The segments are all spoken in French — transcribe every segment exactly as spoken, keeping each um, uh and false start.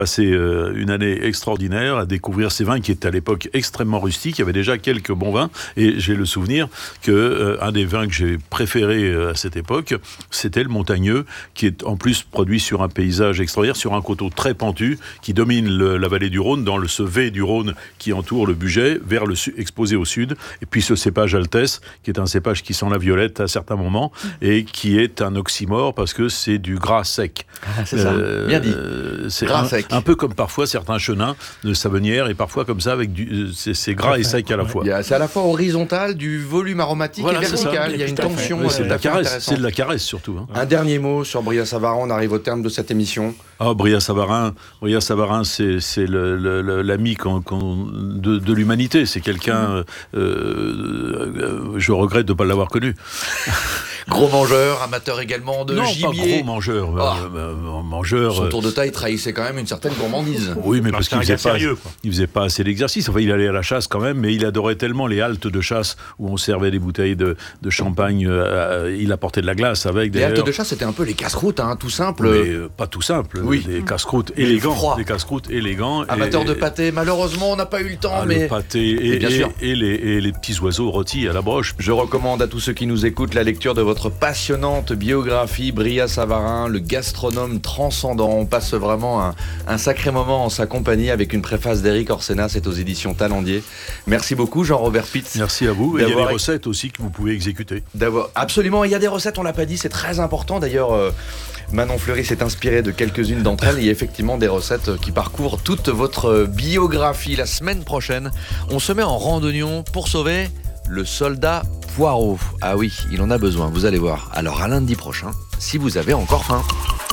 passé euh, une année extraordinaire à découvrir ces vins qui étaient à l'époque extrêmement rustiques. Il y avait déjà quelques bons vins et j'ai le souvenir que euh, un des vins que j'ai préféré euh, à cette époque, c'était le Montagneux, qui est en plus produit sur un paysage extraordinaire, sur un coteau très pentu qui domine le, la vallée du Rhône, dans le ce V du Rhône qui entoure le Bugey, vers le su- exposé au sud. Et puis ce cépage Altesse, qui est un cépage qui sent la violette à certains moments et qui est un oxymore parce que c'est du gras sec. Ah, c'est euh, ça, bien dit. Euh, c'est gras un, sec. Un peu comme parfois certains chenins de Savenière et parfois comme ça avec du, c'est, c'est gras et sec à la fois. Il y a, c'est à la fois horizontal, du volume aromatique voilà, et vertical. Il y a une tension. Oui, c'est, de la caresse, c'est de la caresse surtout. Hein. Un dernier mot sur Brillat-Savarin, on arrive au terme de cette émission. Ah, Brillat-Savarin, Brillat-Savarin, c'est, c'est le, le, le, l'ami qu'on, qu'on, de, de l'humanité. C'est quelqu'un. Euh, euh, je regrette de ne pas l'avoir connu. Gros mangeur, amateur également de non, gibier. Non, pas gros mangeur. Oh. Euh, mangeur. Son tour de taille trahissait quand même une certaine gourmandise. Oui, mais parce qu'il faisait pas, sérieux, il faisait pas assez d'exercice. Enfin, il allait à la chasse quand même, mais il adorait tellement les haltes de chasse où on servait des bouteilles de, de champagne. Euh, il apportait de la glace avec. Les haltes de chasse, c'était un peu les casse-croûtes, hein, tout simple. Mais euh, pas tout simple. Oui. Des casse-croûtes élégants. Des casse-croûtes élégants. Amateur et, de pâté. Malheureusement, on n'a pas eu le temps. Ah, mais le pâté et, et, bien sûr. Et, et, les, et les petits oiseaux rôtis à la broche. Je recommande à tous ceux qui nous écoutent la lecture de votre passionnante biographie, Brillat-Savarin, le gastronome transcendant. On passe vraiment un, un sacré moment en sa compagnie avec une préface d'Éric Orsena, c'est aux éditions Talendier. Merci beaucoup Jean-Robert Pitz. Merci à vous. Et il y a des recettes aussi que vous pouvez exécuter. D'avoir... Absolument, il y a des recettes, on l'a pas dit, c'est très important. D'ailleurs, euh, Manon Fleury s'est inspirée de quelques-unes d'entre elles. Il y a effectivement des recettes qui parcourent toute votre biographie. La semaine prochaine, on se met en randonnion pour sauver le soldat Poirot. Ah oui, il en a besoin, vous allez voir. Alors à lundi prochain, si vous avez encore faim.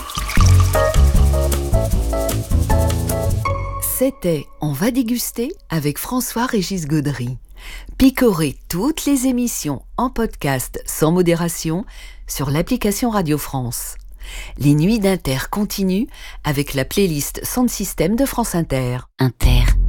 C'était On va déguster avec François-Régis Gaudry. Picorez toutes les émissions en podcast sans modération sur l'application Radio France. Les nuits d'Inter continuent avec la playlist Sound System de France Inter. Inter.